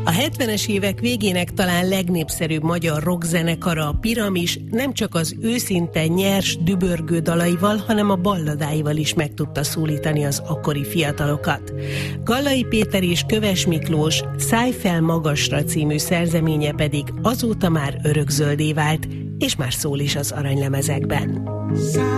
A 70-es évek végének talán legnépszerűbb magyar rockzenekara, a Piramis nem csak az őszinte, nyers, dübörgő dalaival, hanem a balladáival is meg tudta szólítani az akkori fiatalokat. Gallai Péter és Köves Miklós Szállj fel magasra című szerzeménye pedig azóta már örökzöldé vált, és már szól is az aranylemezekben.